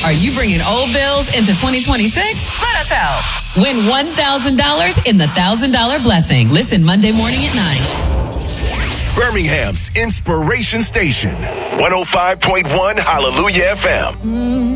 Are you bringing old bills into 2026? Let us help. Win $1,000 in the $1,000 Blessing. Listen Monday morning at 9. Birmingham's Inspiration Station, 105.1 Hallelujah FM.